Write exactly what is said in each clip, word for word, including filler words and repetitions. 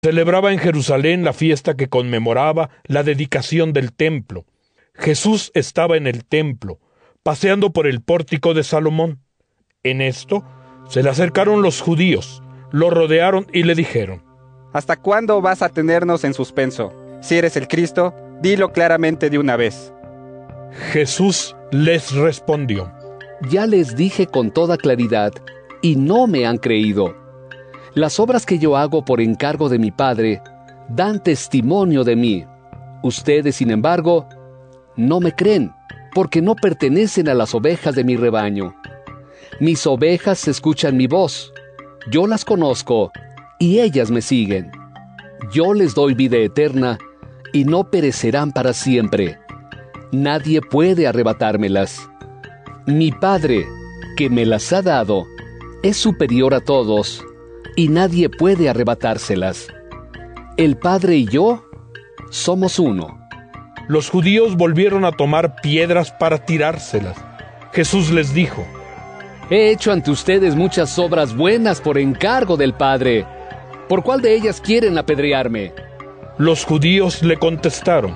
Celebraba en Jerusalén la fiesta que conmemoraba la dedicación del templo. Jesús estaba en el templo, paseando por el pórtico de Salomón. En esto se le acercaron los judíos, lo rodearon y le dijeron: ¿Hasta cuándo vas a tenernos en suspenso? Si eres el Cristo, dilo claramente de una vez. Jesús les respondió: Ya les dije con toda claridad, y no me han creído. Las obras que yo hago por encargo de mi Padre dan testimonio de mí. Ustedes, sin embargo, no me creen, porque no pertenecen a las ovejas de mi rebaño. Mis ovejas escuchan mi voz. Yo las conozco, y ellas me siguen. Yo les doy vida eterna, y no perecerán para siempre. Nadie puede arrebatármelas. Mi Padre, que me las ha dado, es superior a todos, y nadie puede arrebatárselas. El Padre y yo somos uno. Los judíos volvieron a tomar piedras para tirárselas. Jesús les dijo: He hecho ante ustedes muchas obras buenas por encargo del Padre. ¿Por cuál de ellas quieren apedrearme? Los judíos le contestaron: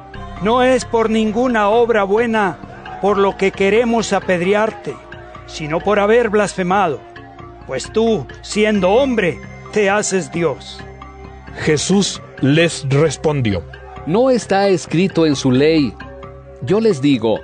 No es por ninguna obra buena por lo que queremos apedrearte, sino por haber blasfemado, pues tú, siendo hombre, te haces Dios. Jesús les respondió: No está escrito en su ley. Yo les digo,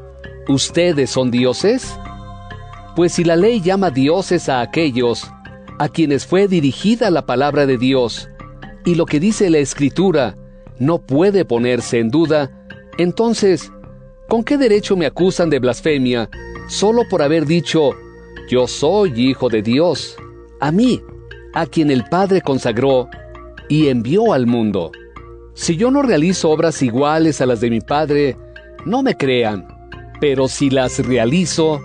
¿ustedes son dioses? Pues si la ley llama dioses a aquellos a quienes fue dirigida la palabra de Dios, y lo que dice la Escritura no puede ponerse en duda, entonces, ¿con qué derecho me acusan de blasfemia solo por haber dicho, yo soy hijo de Dios, a mí, a quien el Padre consagró y envió al mundo? Si yo no realizo obras iguales a las de mi Padre, no me crean, pero si las realizo,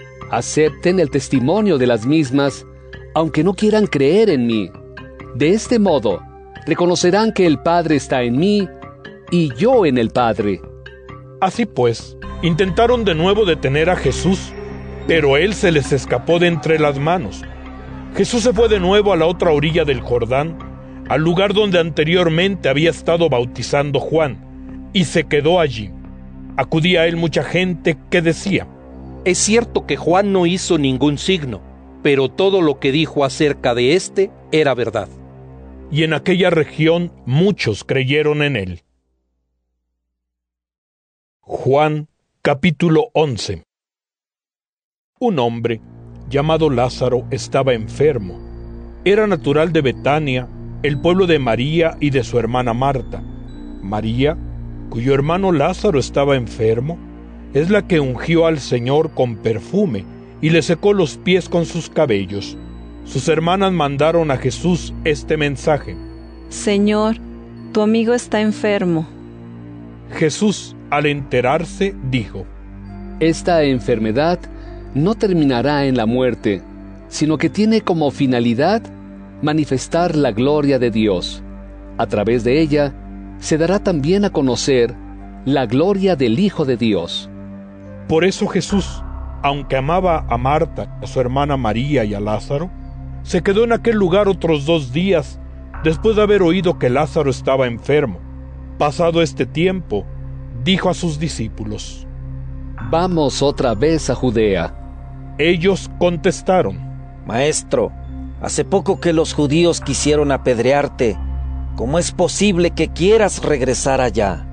acepten el testimonio de las mismas, aunque no quieran creer en mí. De este modo, reconocerán que el Padre está en mí y yo en el Padre. Así pues, intentaron de nuevo detener a Jesús, pero él se les escapó de entre las manos. Jesús se fue de nuevo a la otra orilla del Jordán, al lugar donde anteriormente había estado bautizando Juan, y se quedó allí. Acudía a él mucha gente que decía: Es cierto que Juan no hizo ningún signo, pero todo lo que dijo acerca de éste era verdad. Y en aquella región muchos creyeron en él. Juan capítulo once. Un hombre llamado Lázaro estaba enfermo. Era natural de Betania, el pueblo de María y de su hermana Marta. María, cuyo hermano Lázaro estaba enfermo, es la que ungió al Señor con perfume y le secó los pies con sus cabellos. Sus hermanas mandaron a Jesús este mensaje: Señor, tu amigo está enfermo. Jesús, al enterarse, dijo: Esta enfermedad no terminará en la muerte, sino que tiene como finalidad manifestar la gloria de Dios. A través de ella se dará también a conocer la gloria del Hijo de Dios. Por eso Jesús, aunque amaba a Marta, a su hermana María y a Lázaro, se quedó en aquel lugar otros dos días después de haber oído que Lázaro estaba enfermo. Pasado este tiempo, dijo a sus discípulos: Vamos otra vez a Judea. Ellos contestaron: Maestro, hace poco que los judíos quisieron apedrearte. ¿Cómo es posible que quieras regresar allá?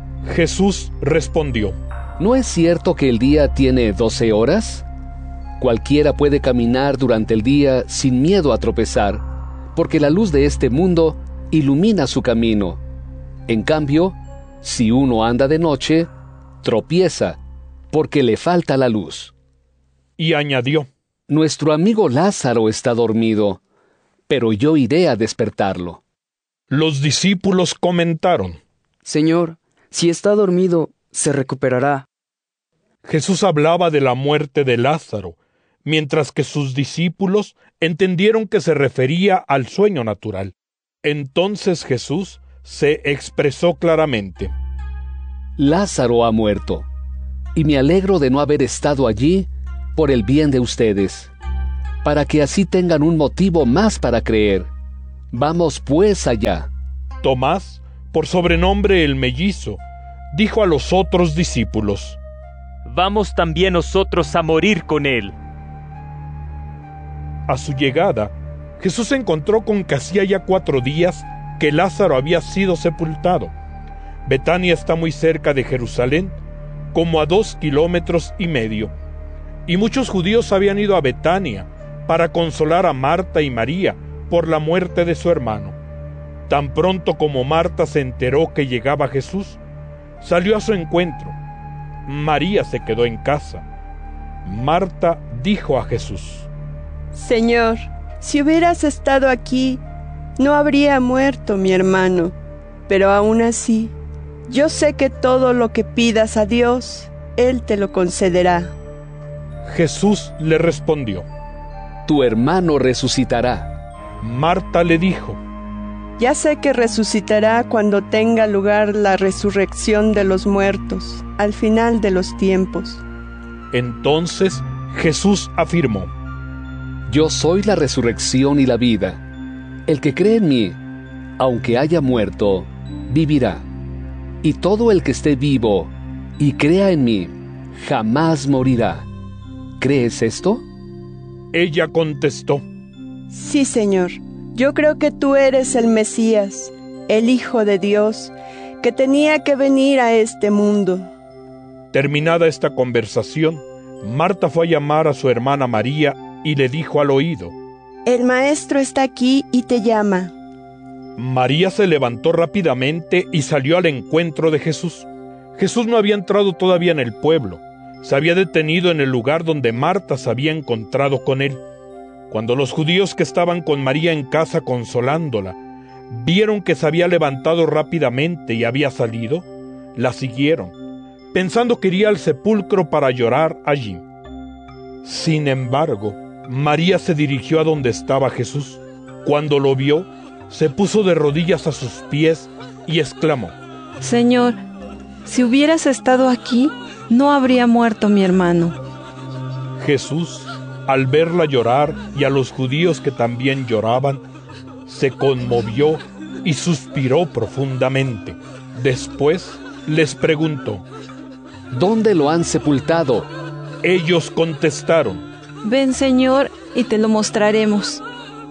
Jesús respondió: ¿No es cierto que el día tiene doce horas? Cualquiera puede caminar durante el día sin miedo a tropezar, porque la luz de este mundo ilumina su camino. En cambio, si uno anda de noche, tropieza, porque le falta la luz. Y añadió: Nuestro amigo Lázaro está dormido, pero yo iré a despertarlo. Los discípulos comentaron: Señor, si está dormido, se recuperará. Jesús hablaba de la muerte de Lázaro, mientras que sus discípulos entendieron que se refería al sueño natural. Entonces Jesús se expresó claramente: Lázaro ha muerto, y me alegro de no haber estado allí por el bien de ustedes, para que así tengan un motivo más para creer. Vamos pues allá. Tomás, por sobrenombre el mellizo, dijo a los otros discípulos: Vamos también nosotros a morir con él. A su llegada, Jesús se encontró con que hacía ya cuatro días que Lázaro había sido sepultado. Betania está muy cerca de Jerusalén, como a dos kilómetros y medio, y muchos judíos habían ido a Betania para consolar a Marta y María por la muerte de su hermano. Tan pronto como Marta se enteró que llegaba Jesús, salió a su encuentro. María se quedó en casa. Marta dijo a Jesús: Señor, si hubieras estado aquí, no habría muerto mi hermano. Pero aún así, yo sé que todo lo que pidas a Dios, Él te lo concederá. Jesús le respondió: Tu hermano resucitará. Marta le dijo: Ya sé que resucitará cuando tenga lugar la resurrección de los muertos, al final de los tiempos. Entonces Jesús afirmó: Yo soy la resurrección y la vida. El que cree en mí, aunque haya muerto, vivirá. Y todo el que esté vivo y crea en mí, jamás morirá. ¿Crees esto? Ella contestó: Sí, Señor. Yo creo que tú eres el Mesías, el Hijo de Dios, que tenía que venir a este mundo. Terminada esta conversación, Marta fue a llamar a su hermana María y le dijo al oído: El Maestro está aquí y te llama. María se levantó rápidamente y salió al encuentro de Jesús. Jesús no había entrado todavía en el pueblo. Se había detenido en el lugar donde Marta se había encontrado con él. Cuando los judíos que estaban con María en casa consolándola vieron que se había levantado rápidamente y había salido, la siguieron, pensando que iría al sepulcro para llorar allí. Sin embargo, María se dirigió a donde estaba Jesús. Cuando lo vio, se puso de rodillas a sus pies y exclamó: Señor, si hubieras estado aquí, no habría muerto mi hermano. Jesús, al verla llorar y a los judíos que también lloraban, se conmovió y suspiró profundamente. Después les preguntó: ¿Dónde lo han sepultado? Ellos contestaron: Ven, Señor, y te lo mostraremos.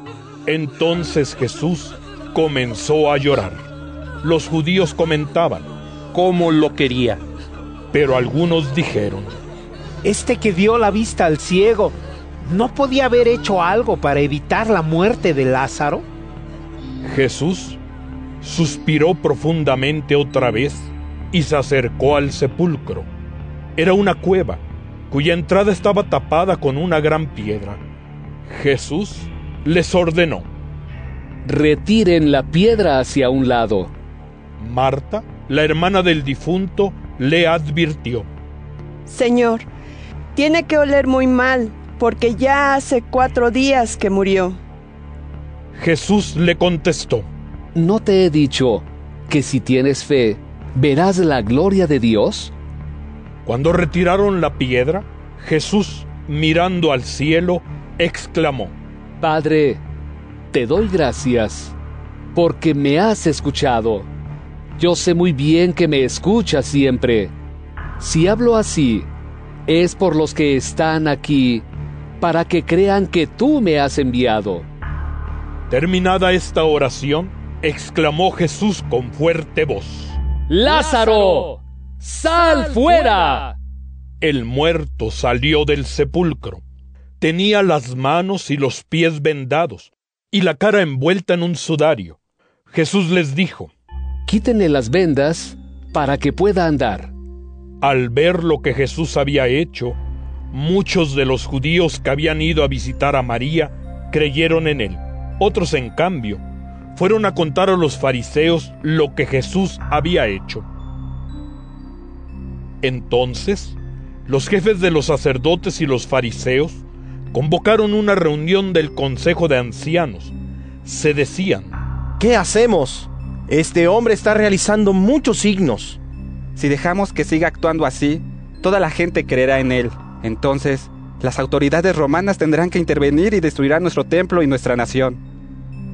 Entonces Jesús comenzó a llorar. Los judíos comentaban: ¿Cómo lo quería? Pero algunos dijeron: Este que dio la vista al ciego, ¿no podía haber hecho algo para evitar la muerte de Lázaro? Jesús suspiró profundamente otra vez y se acercó al sepulcro. Era una cueva, cuya entrada estaba tapada con una gran piedra. Jesús les ordenó: Retiren la piedra hacia un lado. Marta, la hermana del difunto, le advirtió: Señor, tiene que oler muy mal, porque ya hace cuatro días que murió. Jesús le contestó: ¿No te he dicho que si tienes fe, verás la gloria de Dios? Cuando retiraron la piedra, Jesús, mirando al cielo, exclamó: Padre, te doy gracias, porque me has escuchado. Yo sé muy bien que me escuchas siempre. Si hablo así, es por los que están aquí, para que crean que tú me has enviado. Terminada esta oración, exclamó Jesús con fuerte voz: ¡Lázaro, sal fuera! El muerto salió del sepulcro. Tenía las manos y los pies vendados, y la cara envuelta en un sudario. Jesús les dijo: Quítenle las vendas para que pueda andar. Al ver lo que Jesús había hecho, muchos de los judíos que habían ido a visitar a María creyeron en él. Otros, en cambio, fueron a contar a los fariseos lo que Jesús había hecho. Entonces, los jefes de los sacerdotes y los fariseos convocaron una reunión del consejo de ancianos. Se decían: ¿Qué hacemos? Este hombre está realizando muchos signos. Si dejamos que siga actuando así, toda la gente creerá en él. Entonces, las autoridades romanas tendrán que intervenir y destruirán nuestro templo y nuestra nación.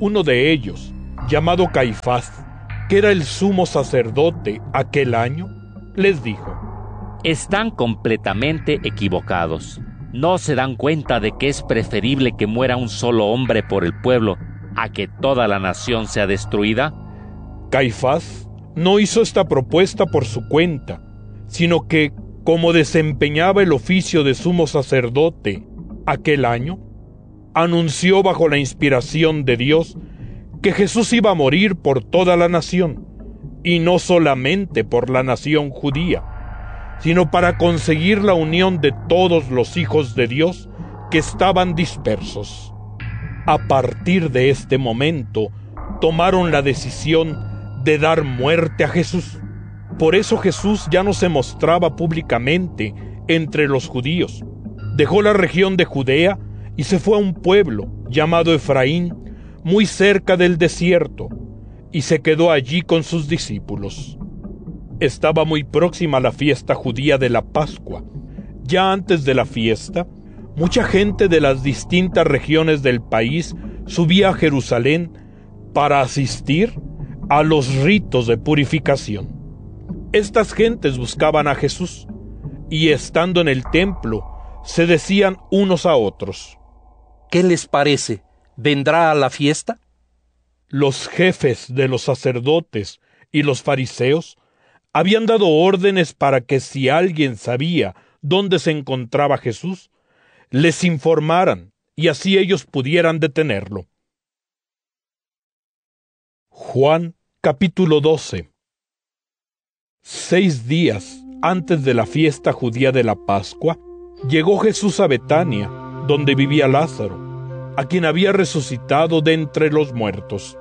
Uno de ellos, llamado Caifás, que era el sumo sacerdote aquel año, les dijo: Están completamente equivocados. ¿No se dan cuenta de que es preferible que muera un solo hombre por el pueblo a que toda la nación sea destruida? Caifás no hizo esta propuesta por su cuenta, sino que, como desempeñaba el oficio de sumo sacerdote aquel año, anunció bajo la inspiración de Dios que Jesús iba a morir por toda la nación, y no solamente por la nación judía, sino para conseguir la unión de todos los hijos de Dios que estaban dispersos. A partir de este momento, tomaron la decisión de dar muerte a Jesús. Por eso Jesús ya no se mostraba públicamente entre los judíos. Dejó la región de Judea y se fue a un pueblo llamado Efraín, muy cerca del desierto, y se quedó allí con sus discípulos. Estaba muy próxima la fiesta judía de la Pascua. Ya antes de la fiesta, mucha gente de las distintas regiones del país subía a Jerusalén para asistir a los ritos de purificación. Estas gentes buscaban a Jesús, y estando en el templo, se decían unos a otros: ¿Qué les parece? ¿Vendrá a la fiesta? Los jefes de los sacerdotes y los fariseos habían dado órdenes para que si alguien sabía dónde se encontraba Jesús, les informaran y así ellos pudieran detenerlo. Juan capítulo doce. Seis días antes de la fiesta judía de la Pascua, llegó Jesús a Betania, donde vivía Lázaro, a quien había resucitado de entre los muertos.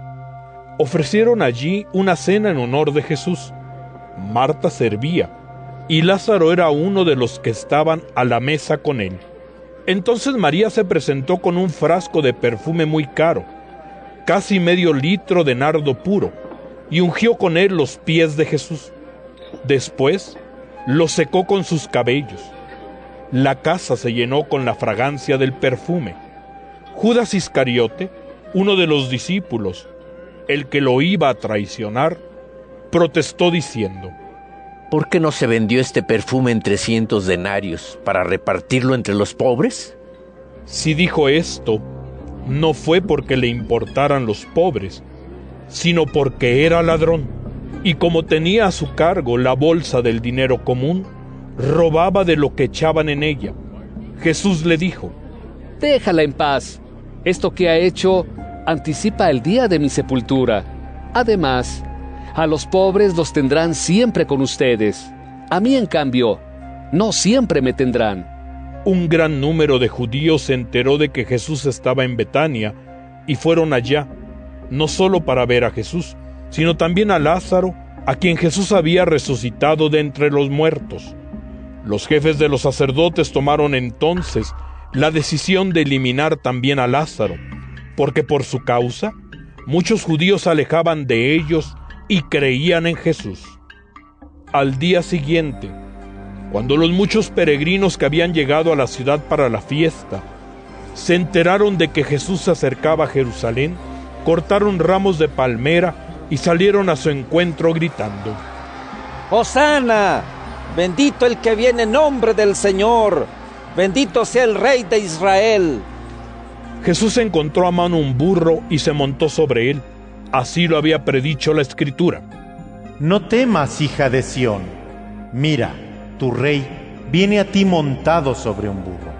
Ofrecieron allí una cena en honor de Jesús. Marta servía, y Lázaro era uno de los que estaban a la mesa con él. Entonces María se presentó con un frasco de perfume muy caro, casi medio litro de nardo puro, y ungió con él los pies de Jesús. Después los secó con sus cabellos. La casa se llenó con la fragancia del perfume. Judas Iscariote, uno de los discípulos, el que lo iba a traicionar, protestó diciendo: ¿Por qué no se vendió este perfume en trescientos denarios para repartirlo entre los pobres? Si dijo esto, no fue porque le importaran los pobres, sino porque era ladrón, y como tenía a su cargo la bolsa del dinero común, robaba de lo que echaban en ella. Jesús le dijo: Déjala en paz. Esto que ha hecho anticipa el día de mi sepultura. Además, a los pobres los tendrán siempre con ustedes. A mí, en cambio, no siempre me tendrán. Un gran número de judíos se enteró de que Jesús estaba en Betania y fueron allá, no solo para ver a Jesús, sino también a Lázaro, a quien Jesús había resucitado de entre los muertos. Los jefes de los sacerdotes tomaron entonces la decisión de eliminar también a Lázaro, porque por su causa muchos judíos se alejaban de ellos y creían en Jesús. Al día siguiente, cuando los muchos peregrinos que habían llegado a la ciudad para la fiesta se enteraron de que Jesús se acercaba a Jerusalén, cortaron ramos de palmera y salieron a su encuentro gritando: ¡Hosana! ¡Bendito el que viene en nombre del Señor! ¡Bendito sea el Rey de Israel! Jesús encontró a mano un burro y se montó sobre él. Así lo había predicho la Escritura. No temas, hija de Sión. Mira, tu rey viene a ti montado sobre un burro.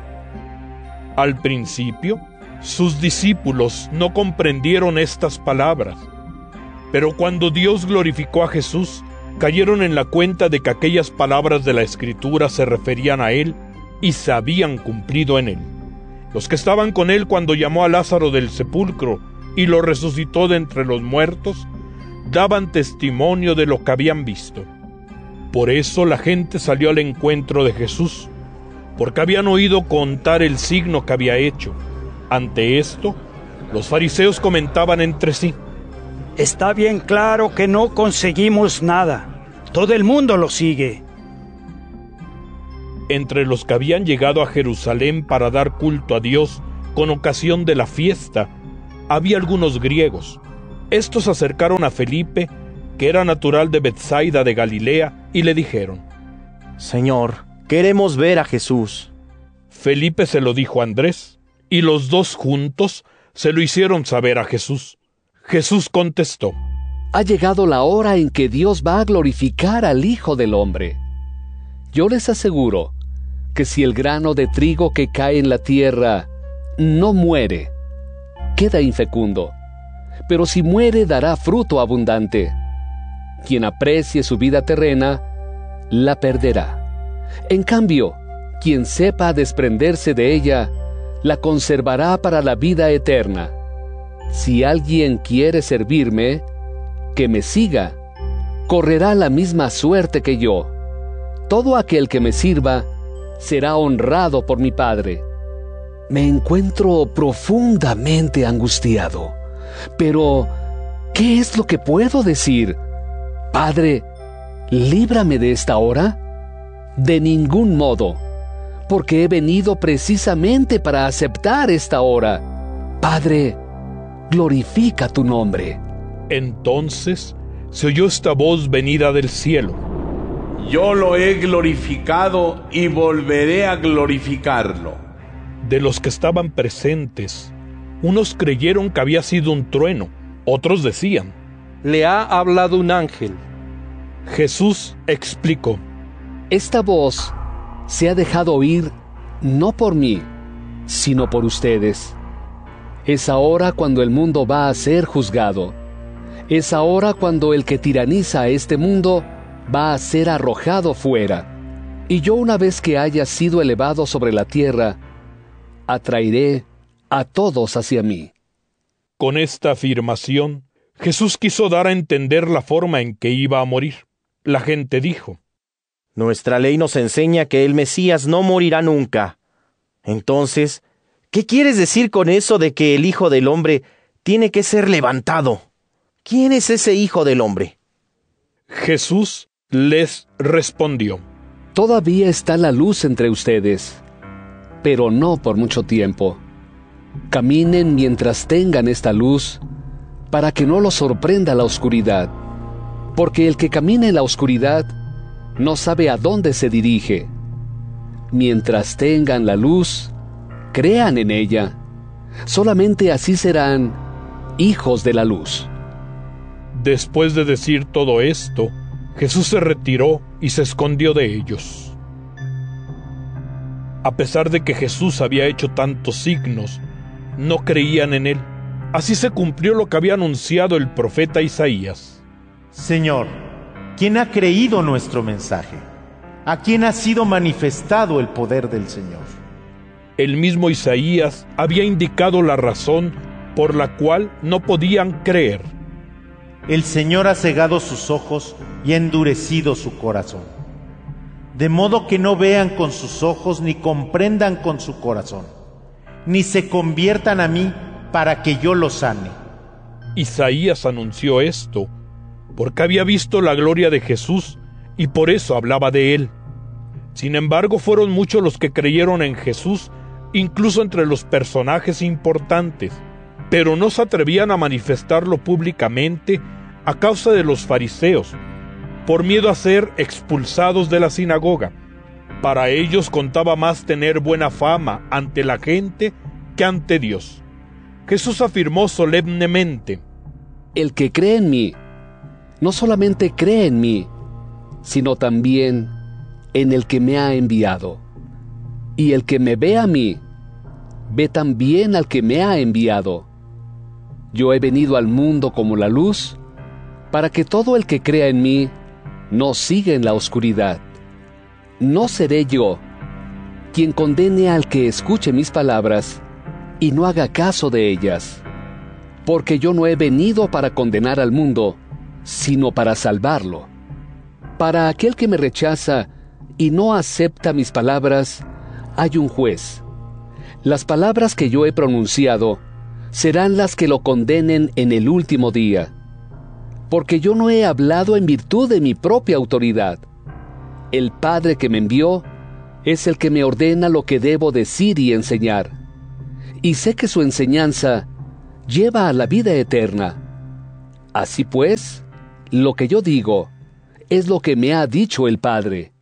Al principio, sus discípulos no comprendieron estas palabras, pero cuando Dios glorificó a Jesús, cayeron en la cuenta de que aquellas palabras de la Escritura se referían a él y se habían cumplido en él. Los que estaban con él cuando llamó a Lázaro del sepulcro y lo resucitó de entre los muertos, daban testimonio de lo que habían visto. Por eso la gente salió al encuentro de Jesús, porque habían oído contar el signo que había hecho. Ante esto, los fariseos comentaban entre sí: Está bien claro que no conseguimos nada. Todo el mundo lo sigue. Entre los que habían llegado a Jerusalén para dar culto a Dios con ocasión de la fiesta, había algunos griegos. Estos se acercaron a Felipe, que era natural de Bethsaida de Galilea, y le dijeron: Señor, queremos ver a Jesús. Felipe se lo dijo a Andrés, y los dos juntos se lo hicieron saber a Jesús. Jesús contestó: Ha llegado la hora en que Dios va a glorificar al Hijo del Hombre. Yo les aseguro que si el grano de trigo que cae en la tierra no muere, queda infecundo, pero si muere dará fruto abundante. Quien aprecie su vida terrena, la perderá. En cambio, quien sepa desprenderse de ella, la conservará para la vida eterna. Si alguien quiere servirme, que me siga, correrá la misma suerte que yo. Todo aquel que me sirva será honrado por mi Padre. Me encuentro profundamente angustiado, pero ¿qué es lo que puedo decir? Padre, líbrame de esta hora. De ningún modo, porque he venido precisamente para aceptar esta hora. Padre, glorifica tu nombre. Entonces se oyó esta voz venida del cielo: Yo lo he glorificado y volveré a glorificarlo. De los que estaban presentes, unos creyeron que había sido un trueno, otros decían: Le ha hablado un ángel. Jesús explicó: Esta voz se ha dejado oír no por mí, sino por ustedes. Es ahora cuando el mundo va a ser juzgado. Es ahora cuando el que tiraniza a este mundo va a ser arrojado fuera. Y yo, una vez que haya sido elevado sobre la tierra, atraeré a todos hacia mí. Con esta afirmación, Jesús quiso dar a entender la forma en que iba a morir. La gente dijo: Nuestra ley nos enseña que el Mesías no morirá nunca. Entonces, ¿qué quieres decir con eso de que el Hijo del Hombre tiene que ser levantado? ¿Quién es ese Hijo del Hombre? Jesús les respondió: Todavía está la luz entre ustedes, pero no por mucho tiempo. Caminen mientras tengan esta luz, para que no los sorprenda la oscuridad. Porque el que camina en la oscuridad no sabe a dónde se dirige. Mientras tengan la luz, crean en ella. Solamente así serán hijos de la luz. Después de decir todo esto, Jesús se retiró y se escondió de ellos. A pesar de que Jesús había hecho tantos signos, no creían en él. Así se cumplió lo que había anunciado el profeta Isaías: Señor, ¿quién ha creído nuestro mensaje? ¿A quién ha sido manifestado el poder del Señor? El mismo Isaías había indicado la razón por la cual no podían creer. El Señor ha cegado sus ojos y ha endurecido su corazón, de modo que no vean con sus ojos ni comprendan con su corazón, ni se conviertan a mí para que yo los sane. Isaías anunció esto porque había visto la gloria de Jesús y por eso hablaba de él. Sin embargo, fueron muchos los que creyeron en Jesús, incluso entre los personajes importantes, pero no se atrevían a manifestarlo públicamente a causa de los fariseos, por miedo a ser expulsados de la sinagoga. Para ellos contaba más tener buena fama ante la gente que ante Dios. Jesús afirmó solemnemente: El que cree en mí, no solamente cree en mí, sino también en el que me ha enviado. Y el que me ve a mí, ve también al que me ha enviado. Yo he venido al mundo como la luz, para que todo el que crea en mí no siga en la oscuridad. No seré yo quien condene al que escuche mis palabras y no haga caso de ellas, porque yo no he venido para condenar al mundo, sino para salvarlo. Para aquel que me rechaza y no acepta mis palabras, hay un juez. Las palabras que yo he pronunciado serán las que lo condenen en el último día, porque yo no he hablado en virtud de mi propia autoridad. El Padre que me envió es el que me ordena lo que debo decir y enseñar. Y sé que su enseñanza lleva a la vida eterna. Así pues, lo que yo digo es lo que me ha dicho el Padre.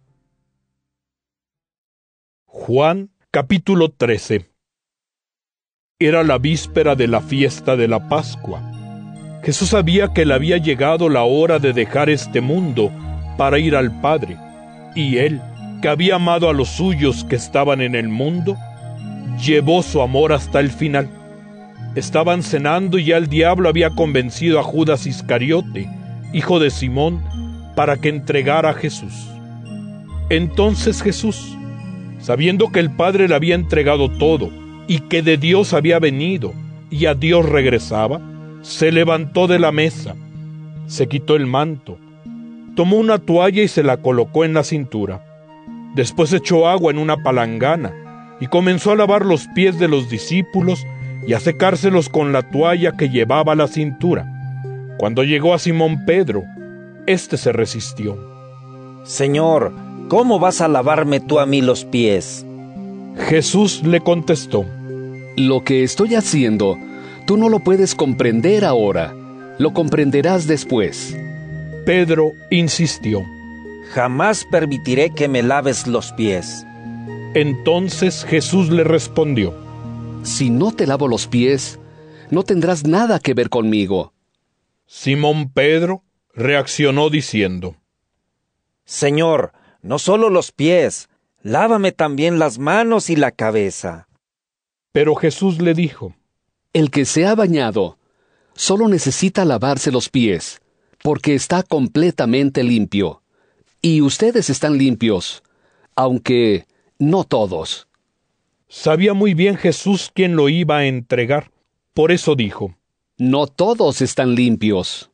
Juan capítulo trece. Era la víspera de la fiesta de la Pascua. Jesús sabía que le había llegado la hora de dejar este mundo para ir al Padre, y él, que había amado a los suyos que estaban en el mundo, llevó su amor hasta el final. Estaban cenando y ya el diablo había convencido a Judas Iscariote, hijo de Simón, para que entregara a Jesús. Entonces Jesús, sabiendo que el Padre le había entregado todo, y que de Dios había venido, y a Dios regresaba, se levantó de la mesa, se quitó el manto, tomó una toalla y se la colocó en la cintura. Después echó agua en una palangana, y comenzó a lavar los pies de los discípulos, y a secárselos con la toalla que llevaba a la cintura. Cuando llegó a Simón Pedro, éste se resistió. Señor, ¿cómo vas a lavarme tú a mí los pies? Jesús le contestó: Lo que estoy haciendo, tú no lo puedes comprender ahora, lo comprenderás después. Pedro insistió: Jamás permitiré que me laves los pies. Entonces Jesús le respondió: Si no te lavo los pies, no tendrás nada que ver conmigo. Simón Pedro reaccionó diciendo: Señor, no solo los pies, lávame también las manos y la cabeza. Pero Jesús le dijo: El que se ha bañado solo necesita lavarse los pies, porque está completamente limpio. Y ustedes están limpios, aunque no todos. Sabía muy bien Jesús quién lo iba a entregar, por eso dijo: No todos están limpios.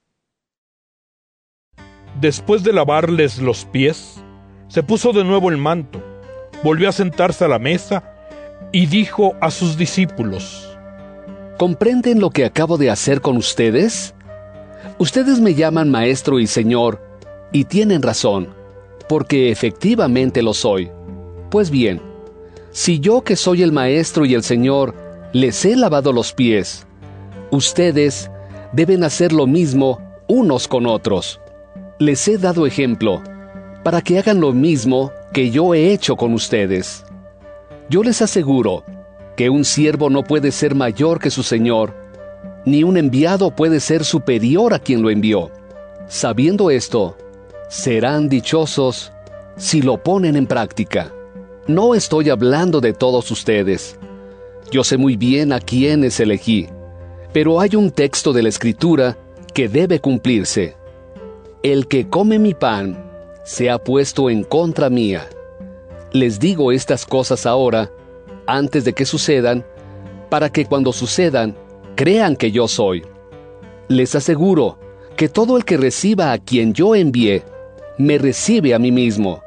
Después de lavarles los pies, se puso de nuevo el manto, volvió a sentarse a la mesa y dijo a sus discípulos: ¿Comprenden lo que acabo de hacer con ustedes? Ustedes me llaman Maestro y Señor, y tienen razón, porque efectivamente lo soy. Pues bien, si yo que soy el Maestro y el Señor les he lavado los pies, ustedes deben hacer lo mismo unos con otros. Les he dado ejemplo, para que hagan lo mismo que yo he hecho con ustedes. Yo les aseguro que un siervo no puede ser mayor que su Señor, ni un enviado puede ser superior a quien lo envió. Sabiendo esto, serán dichosos si lo ponen en práctica. No estoy hablando de todos ustedes. Yo sé muy bien a quiénes elegí, pero hay un texto de la Escritura que debe cumplirse. El que come mi pan se ha puesto en contra mía. Les digo estas cosas ahora, antes de que sucedan, para que cuando sucedan, crean que yo soy. Les aseguro que todo el que reciba a quien yo envié, me recibe a mí mismo.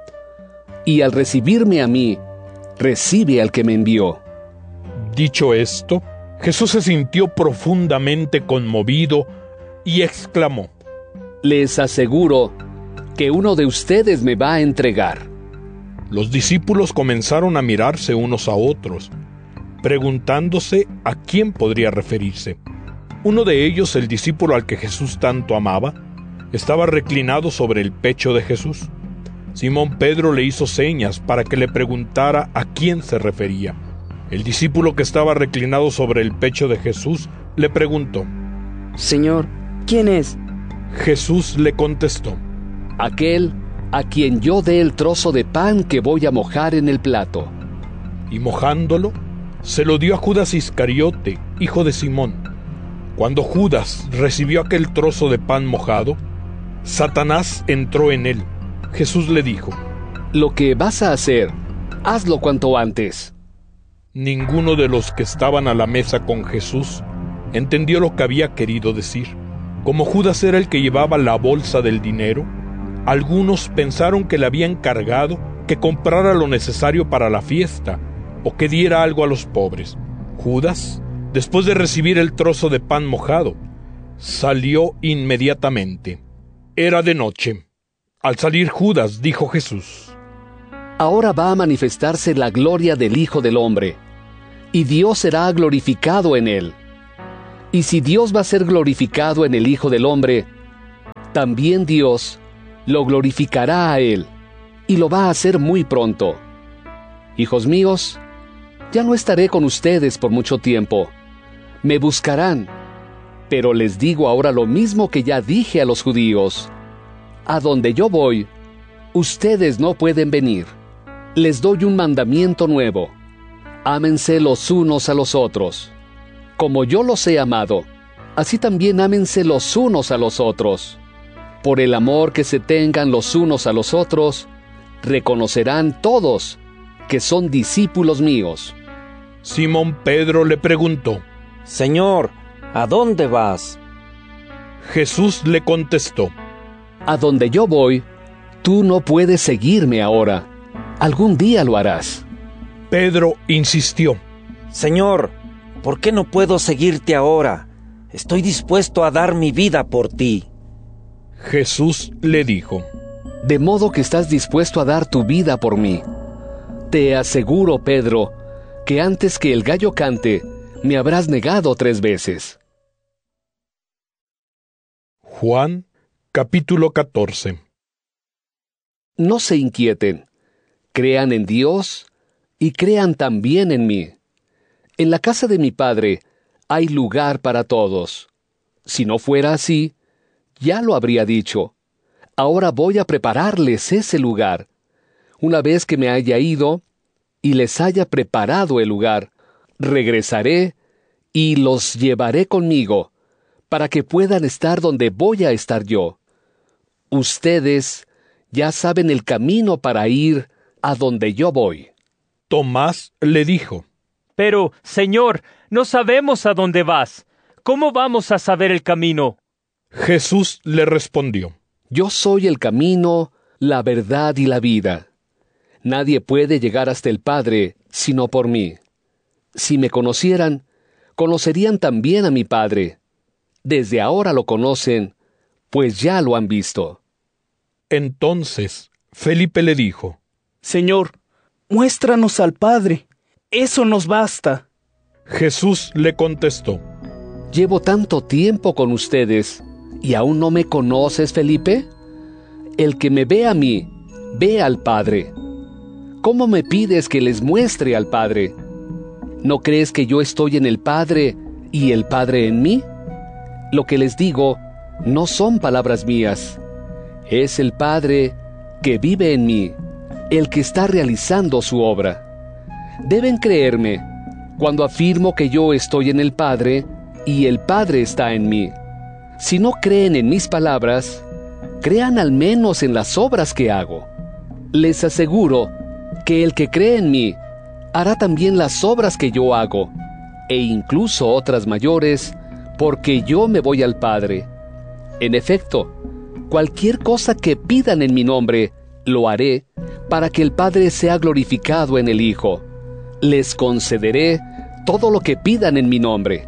Y al recibirme a mí, recibe al que me envió. Dicho esto, Jesús se sintió profundamente conmovido y exclamó: Les aseguro que uno de ustedes me va a entregar. Los discípulos comenzaron a mirarse unos a otros, preguntándose a quién podría referirse. Uno de ellos, el discípulo al que Jesús tanto amaba, estaba reclinado sobre el pecho de Jesús. Simón Pedro le hizo señas para que le preguntara a quién se refería. El discípulo que estaba reclinado sobre el pecho de Jesús le preguntó: Señor, ¿quién es? Jesús le contestó: Aquel a quien yo dé el trozo de pan que voy a mojar en el plato. Y mojándolo, se lo dio a Judas Iscariote, hijo de Simón. Cuando Judas recibió aquel trozo de pan mojado, Satanás entró en él. Jesús le dijo: Lo que vas a hacer, hazlo cuanto antes. Ninguno de los que estaban a la mesa con Jesús entendió lo que había querido decir. Como Judas era el que llevaba la bolsa del dinero, algunos pensaron que le había encargado que comprara lo necesario para la fiesta o que diera algo a los pobres. Judas, después de recibir el trozo de pan mojado, salió inmediatamente. Era de noche. Al salir Judas, dijo Jesús: Ahora va a manifestarse la gloria del Hijo del Hombre, y Dios será glorificado en él. Y si Dios va a ser glorificado en el Hijo del Hombre, también Dios lo glorificará a él, y lo va a hacer muy pronto. Hijos míos, ya no estaré con ustedes por mucho tiempo. Me buscarán, pero les digo ahora lo mismo que ya dije a los judíos. A donde yo voy, ustedes no pueden venir. Les doy un mandamiento nuevo. Ámense los unos a los otros. Como yo los he amado, así también ámense los unos a los otros. Por el amor que se tengan los unos a los otros, reconocerán todos que son discípulos míos. Simón Pedro le preguntó: Señor, ¿a dónde vas? Jesús le contestó: A donde yo voy, tú no puedes seguirme ahora. Algún día lo harás. Pedro insistió: Señor, ¿por qué no puedo seguirte ahora? Estoy dispuesto a dar mi vida por ti. Jesús le dijo: De modo que estás dispuesto a dar tu vida por mí. Te aseguro, Pedro, que antes que el gallo cante, me habrás negado tres veces. Juan, capítulo catorce. No se inquieten, crean en Dios y crean también en mí. En la casa de mi Padre hay lugar para todos. Si no fuera así, ya lo habría dicho. Ahora voy a prepararles ese lugar. Una vez que me haya ido y les haya preparado el lugar, regresaré y los llevaré conmigo, para que puedan estar donde voy a estar yo. Ustedes ya saben el camino para ir a donde yo voy. Tomás le dijo: Pero, Señor, no sabemos a dónde vas. ¿Cómo vamos a saber el camino? Jesús le respondió: Yo soy el camino, la verdad y la vida. Nadie puede llegar hasta el Padre sino por mí. Si me conocieran, conocerían también a mi Padre. Desde ahora lo conocen, pues ya lo han visto. Entonces Felipe le dijo: Señor, muéstranos al Padre. Eso nos basta. Jesús le contestó: Llevo tanto tiempo con ustedes, ¿y aún no me conoces, Felipe? El que me ve a mí, ve al Padre. ¿Cómo me pides que les muestre al Padre? ¿No crees que yo estoy en el Padre y el Padre en mí? Lo que les digo no son palabras mías. Es el Padre que vive en mí, el que está realizando su obra. Deben creerme cuando afirmo que yo estoy en el Padre y el Padre está en mí. Si no creen en mis palabras, crean al menos en las obras que hago. Les aseguro que el que cree en mí hará también las obras que yo hago, e incluso otras mayores, porque yo me voy al Padre. En efecto, cualquier cosa que pidan en mi nombre, lo haré, para que el Padre sea glorificado en el Hijo. Les concederé todo lo que pidan en mi nombre.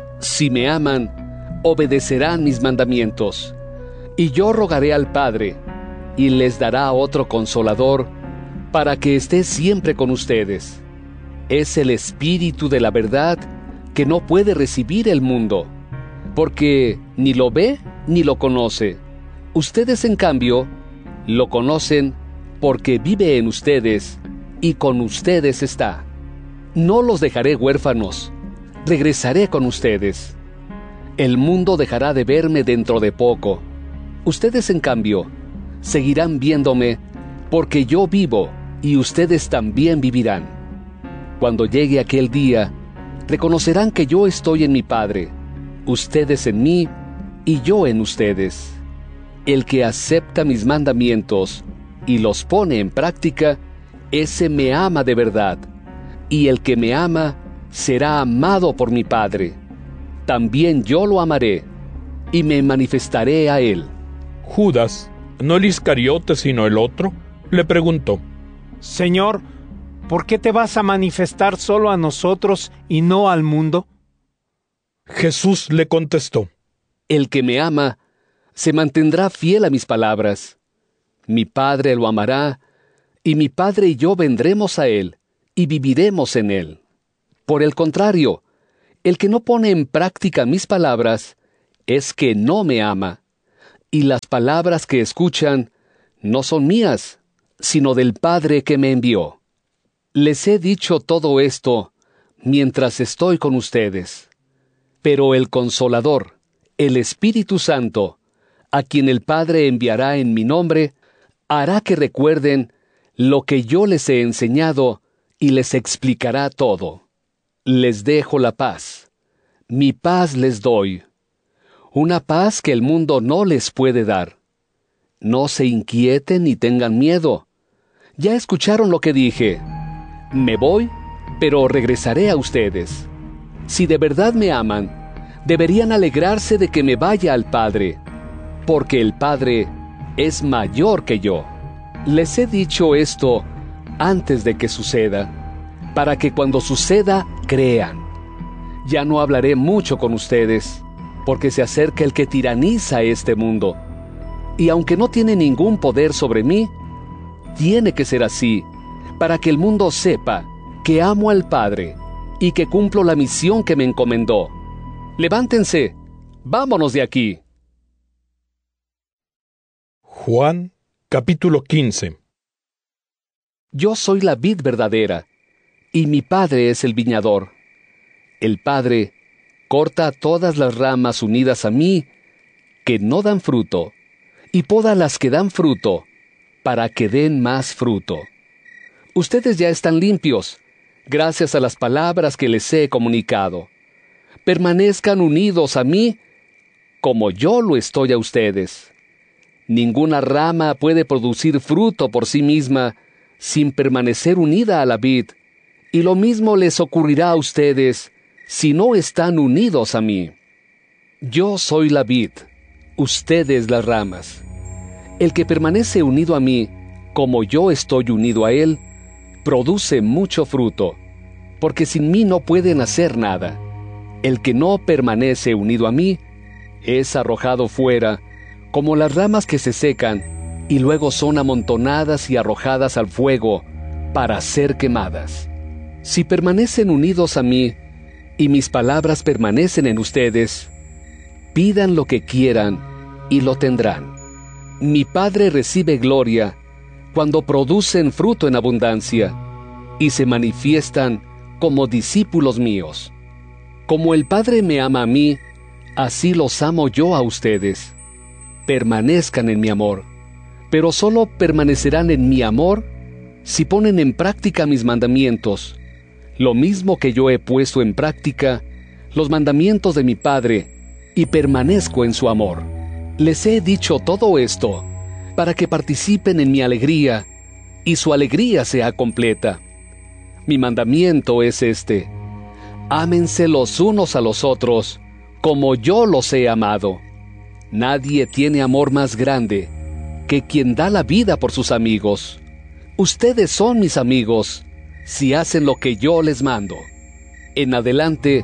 Si me aman, obedecerán mis mandamientos. Y yo rogaré al Padre, y les dará otro Consolador, para que esté siempre con ustedes. Es el Espíritu de la verdad que no puede recibir el mundo, porque ni lo ve ni lo conoce. Ustedes, en cambio, lo conocen porque vive en ustedes y con ustedes está. No los dejaré huérfanos, regresaré con ustedes. El mundo dejará de verme dentro de poco. Ustedes, en cambio, seguirán viéndome porque yo vivo y ustedes también vivirán. Cuando llegue aquel día, reconocerán que yo estoy en mi Padre, ustedes en mí y yo en ustedes. El que acepta mis mandamientos y los pone en práctica, ese me ama de verdad, y el que me ama será amado por mi Padre. También yo lo amaré y me manifestaré a él. Judas, no el Iscariote sino el otro, le preguntó: Señor, ¿por qué te vas a manifestar solo a nosotros y no al mundo? Jesús le contestó: El que me ama se mantendrá fiel a mis palabras. Mi Padre lo amará, y mi Padre y yo vendremos a él, y viviremos en él. Por el contrario, El que no pone en práctica mis palabras es que no me ama, y las palabras que escuchan no son mías, sino del Padre que me envió. Les he dicho todo esto mientras estoy con ustedes. Pero el Consolador, el Espíritu Santo, a quien el Padre enviará en mi nombre, hará que recuerden lo que yo les he enseñado y les explicará todo. Les dejo la paz. Mi paz les doy. Una paz que el mundo no les puede dar. No se inquieten ni tengan miedo. Ya escucharon lo que dije. Me voy, pero regresaré a ustedes. Si de verdad me aman, deberían alegrarse de que me vaya al Padre, porque el Padre es mayor que yo. Les he dicho esto antes de que suceda, para que cuando suceda, crean. Ya no hablaré mucho con ustedes, porque se acerca el que tiraniza este mundo. Y aunque no tiene ningún poder sobre mí, tiene que ser así, para que el mundo sepa que amo al Padre y que cumplo la misión que me encomendó. Levántense, vámonos de aquí. Juan, capítulo quince. Yo soy la vid verdadera, y mi Padre es el viñador. El Padre corta todas las ramas unidas a mí que no dan fruto, y poda las que dan fruto, para que den más fruto. Ustedes ya están limpios, gracias a las palabras que les he comunicado. Permanezcan unidos a mí, como yo lo estoy a ustedes. Ninguna rama puede producir fruto por sí misma sin permanecer unida a la vid, y lo mismo les ocurrirá a ustedes si no están unidos a mí. Yo soy la vid, ustedes las ramas. El que permanece unido a mí, como yo estoy unido a él, produce mucho fruto, porque sin mí no pueden hacer nada. El que no permanece unido a mí es arrojado fuera, como las ramas que se secan y luego son amontonadas y arrojadas al fuego para ser quemadas. Si permanecen unidos a mí y mis palabras permanecen en ustedes, pidan lo que quieran y lo tendrán. Mi Padre recibe gloria cuando producen fruto en abundancia y se manifiestan como discípulos míos. Como el Padre me ama a mí, así los amo yo a ustedes. Permanezcan en mi amor, pero solo permanecerán en mi amor si ponen en práctica mis mandamientos, lo mismo que yo he puesto en práctica los mandamientos de mi Padre y permanezco en su amor. Les he dicho todo esto para que participen en mi alegría y su alegría sea completa. Mi mandamiento es este: ámense los unos a los otros como yo los he amado. Nadie tiene amor más grande que quien da la vida por sus amigos. Ustedes son mis amigos si hacen lo que yo les mando. En adelante,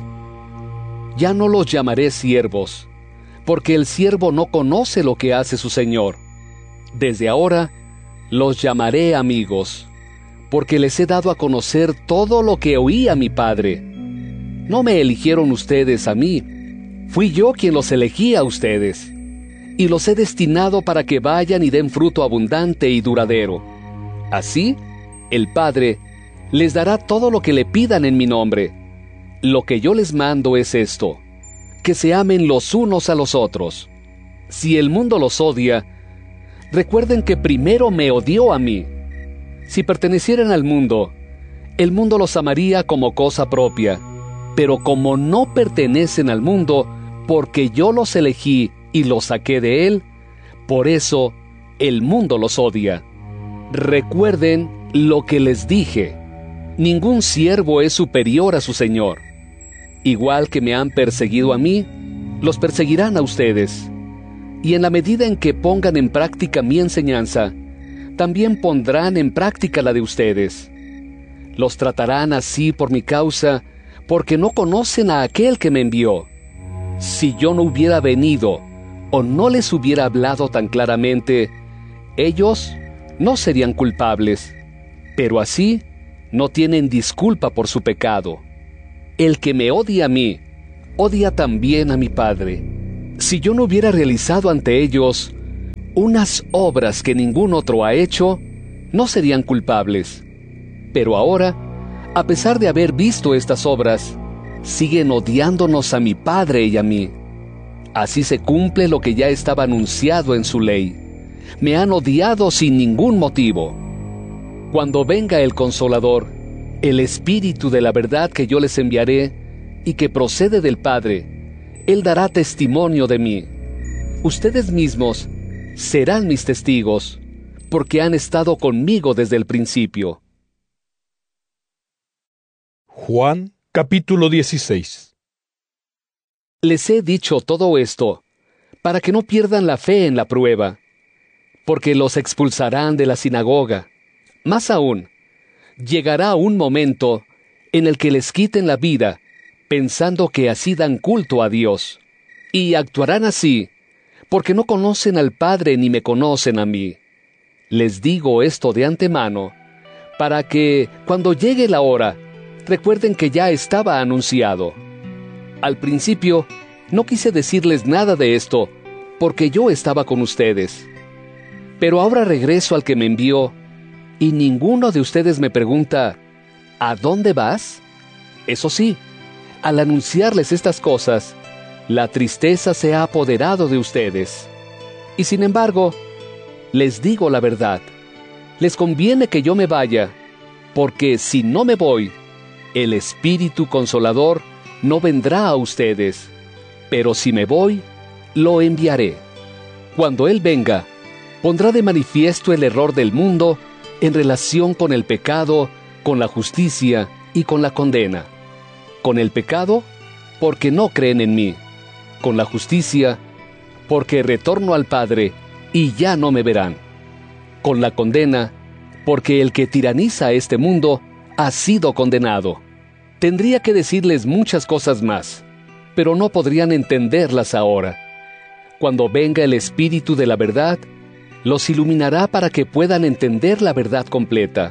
ya no los llamaré siervos, porque el siervo no conoce lo que hace su señor. Desde ahora, los llamaré amigos, porque les he dado a conocer todo lo que oí a mi Padre. No me eligieron ustedes a mí, fui yo quien los elegí a ustedes, y los he destinado para que vayan y den fruto abundante y duradero. Así, el Padre les dará todo lo que le pidan en mi nombre. Lo que yo les mando es esto: que se amen los unos a los otros. Si el mundo los odia, recuerden que primero me odió a mí. Si pertenecieran al mundo, el mundo los amaría como cosa propia, pero como no pertenecen al mundo, porque yo los elegí y los saqué de él, por eso el mundo los odia. Recuerden lo que les dije: ningún siervo es superior a su señor. Igual que me han perseguido a mí, los perseguirán a ustedes. Y en la medida en que pongan en práctica mi enseñanza, también pondrán en práctica la de ustedes. Los tratarán así por mi causa, porque no conocen a aquel que me envió. Si yo no hubiera venido, o no les hubiera hablado tan claramente, ellos no serían culpables, pero así no tienen disculpa por su pecado. El que me odia a mí, odia también a mi Padre. Si yo no hubiera realizado ante ellos unas obras que ningún otro ha hecho, no serían culpables. Pero ahora, a pesar de haber visto estas obras, siguen odiándonos a mi Padre y a mí. Así se cumple lo que ya estaba anunciado en su ley. Me han odiado sin ningún motivo. Cuando venga el Consolador, el Espíritu de la verdad que yo les enviaré y que procede del Padre, Él dará testimonio de mí. Ustedes mismos serán mis testigos, porque han estado conmigo desde el principio. Juan capítulo dieciséis. Les he dicho todo esto para que no pierdan la fe en la prueba, porque los expulsarán de la sinagoga. Más aún, llegará un momento en el que les quiten la vida, pensando que así dan culto a Dios. Y actuarán así, porque no conocen al Padre ni me conocen a mí. Les digo esto de antemano, para que, cuando llegue la hora, recuerden que ya estaba anunciado. Al principio, no quise decirles nada de esto, porque yo estaba con ustedes. Pero ahora regreso al que me envió, y ninguno de ustedes me pregunta, ¿a dónde vas? Eso sí, al anunciarles estas cosas, la tristeza se ha apoderado de ustedes. Y sin embargo, les digo la verdad, les conviene que yo me vaya, porque si no me voy, el Espíritu Consolador no vendrá a ustedes, pero si me voy, lo enviaré. Cuando Él venga, pondrá de manifiesto el error del mundo en relación con el pecado, con la justicia y con la condena. Con el pecado, porque no creen en mí. Con la justicia, porque retorno al Padre y ya no me verán. Con la condena, porque el que tiraniza a este mundo ha sido condenado. Tendría que decirles muchas cosas más, pero no podrían entenderlas ahora. Cuando venga el Espíritu de la verdad, los iluminará para que puedan entender la verdad completa.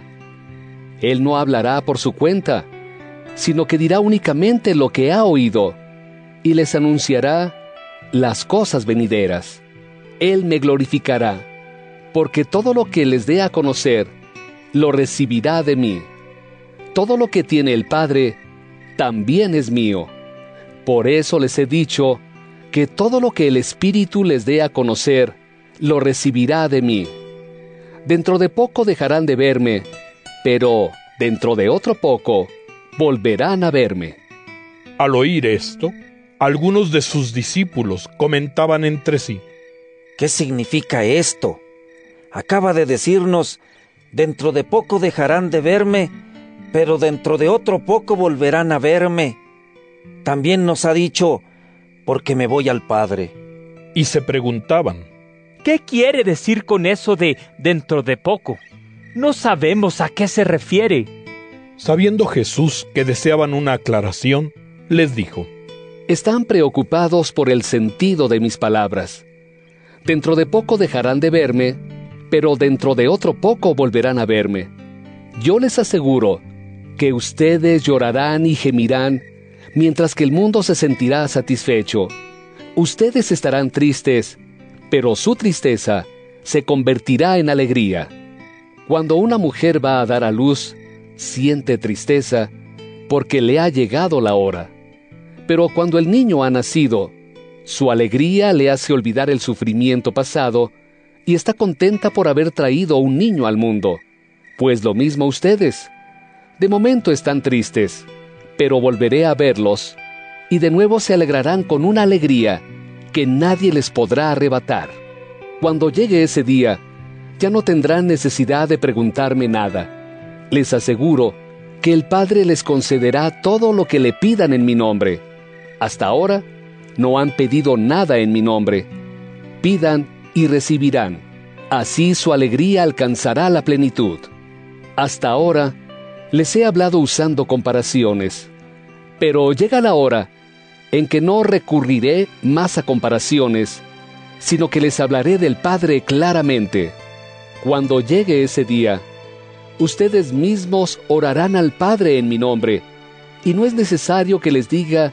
Él no hablará por su cuenta, sino que dirá únicamente lo que ha oído, y les anunciará las cosas venideras. Él me glorificará, porque todo lo que les dé a conocer, lo recibirá de mí. Todo lo que tiene el Padre, también es mío. Por eso les he dicho que todo lo que el Espíritu les dé a conocer, lo recibirá de mí. Dentro de poco dejarán de verme, pero dentro de otro poco volverán a verme. Al oír esto, algunos de sus discípulos comentaban entre sí: ¿qué significa esto? Acaba de decirnos, dentro de poco dejarán de verme, pero dentro de otro poco volverán a verme. También nos ha dicho, porque me voy al Padre. Y se preguntaban: ¿qué quiere decir con eso de dentro de poco? No sabemos a qué se refiere. Sabiendo Jesús que deseaban una aclaración, les dijo: están preocupados por el sentido de mis palabras. Dentro de poco dejarán de verme, pero dentro de otro poco volverán a verme. Yo les aseguro que ustedes llorarán y gemirán, mientras que el mundo se sentirá satisfecho. Ustedes estarán tristes, pero su tristeza se convertirá en alegría. Cuando una mujer va a dar a luz, siente tristeza, porque le ha llegado la hora. Pero cuando el niño ha nacido, su alegría le hace olvidar el sufrimiento pasado y está contenta por haber traído un niño al mundo. Pues lo mismo ustedes. De momento están tristes, pero volveré a verlos, y de nuevo se alegrarán con una alegría que nadie les podrá arrebatar. Cuando llegue ese día, ya no tendrán necesidad de preguntarme nada. Les aseguro que el Padre les concederá todo lo que le pidan en mi nombre. Hasta ahora, no han pedido nada en mi nombre. Pidan y recibirán. Así su alegría alcanzará la plenitud. Hasta ahora, les he hablado usando comparaciones. Pero llega la hora en que no recurriré más a comparaciones, sino que les hablaré del Padre claramente. Cuando llegue ese día, ustedes mismos orarán al Padre en mi nombre, y no es necesario que les diga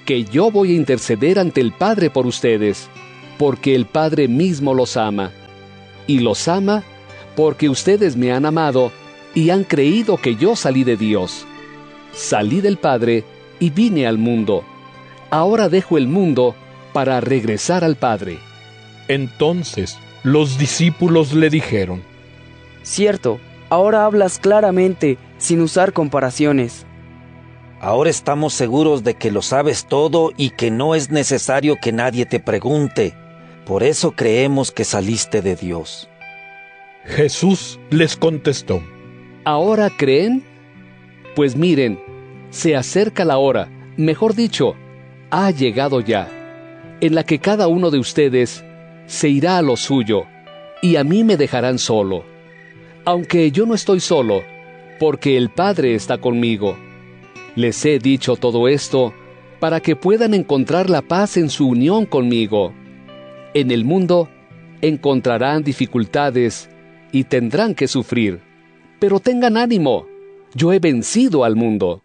que yo voy a interceder ante el Padre por ustedes, porque el Padre mismo los ama. Y los ama porque ustedes me han amado y han creído que yo salí de Dios. Salí del Padre y vine al mundo. Ahora dejo el mundo para regresar al Padre. Entonces los discípulos le dijeron: Cierto, ahora hablas claramente, sin usar comparaciones. Ahora estamos seguros de que lo sabes todo y que no es necesario que nadie te pregunte. Por eso creemos que saliste de Dios. Jesús les contestó: ¿Ahora creen? Pues miren, se acerca la hora, mejor dicho, ha llegado ya, en la que cada uno de ustedes se irá a lo suyo, y a mí me dejarán solo. Aunque yo no estoy solo, porque el Padre está conmigo. Les he dicho todo esto para que puedan encontrar la paz en su unión conmigo. En el mundo encontrarán dificultades y tendrán que sufrir, pero tengan ánimo, yo he vencido al mundo.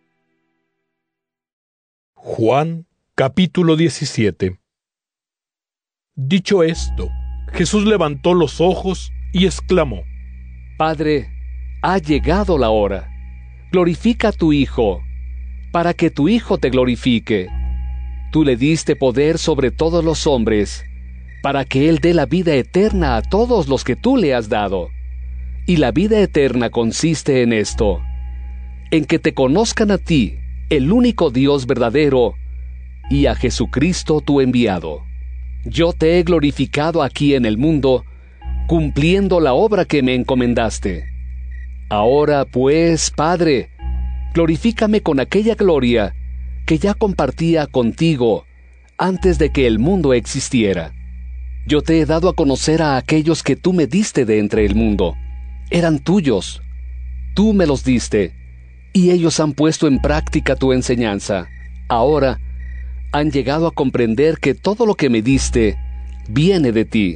Juan capítulo diecisiete. Dicho esto, Jesús levantó los ojos y exclamó: Padre, ha llegado la hora. Glorifica a tu Hijo, para que tu Hijo te glorifique. Tú le diste poder sobre todos los hombres, para que Él dé la vida eterna a todos los que tú le has dado. Y la vida eterna consiste en esto, en que te conozcan a ti, el único Dios verdadero, y a Jesucristo tu enviado. Yo te he glorificado aquí en el mundo, cumpliendo la obra que me encomendaste. Ahora, pues, Padre, glorifícame con aquella gloria que ya compartía contigo antes de que el mundo existiera. Yo te he dado a conocer a aquellos que tú me diste de entre el mundo. Eran tuyos. Tú me los diste, y ellos han puesto en práctica tu enseñanza. Ahora han llegado a comprender que todo lo que me diste viene de ti.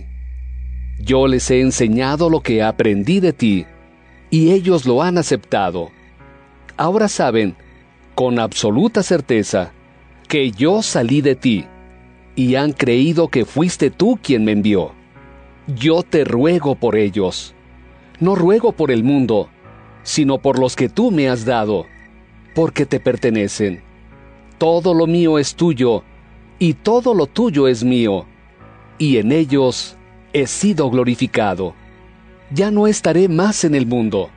Yo les he enseñado lo que aprendí de ti, y ellos lo han aceptado. Ahora saben, con absoluta certeza, que yo salí de ti, y han creído que fuiste tú quien me envió. Yo te ruego por ellos. No ruego por el mundo, sino por los que tú me has dado, porque te pertenecen. Todo lo mío es tuyo, y todo lo tuyo es mío, y en ellos he sido glorificado. Ya no estaré más en el mundo.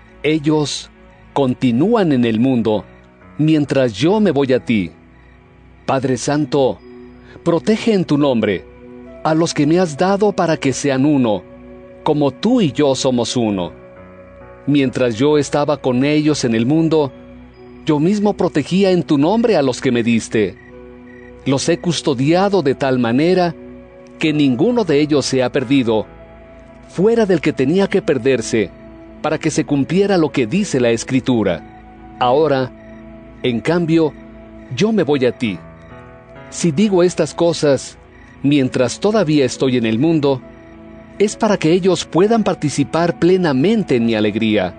Ellos continúan en el mundo, mientras yo me voy a ti. Padre Santo, protege en tu nombre a los que me has dado para que sean uno, como tú y yo somos uno. Mientras yo estaba con ellos en el mundo, yo mismo protegía en tu nombre a los que me diste. Los he custodiado de tal manera que ninguno de ellos se ha perdido, fuera del que tenía que perderse, para que se cumpliera lo que dice la Escritura. Ahora, en cambio, yo me voy a ti. Si digo estas cosas mientras todavía estoy en el mundo, es para que ellos puedan participar plenamente en mi alegría.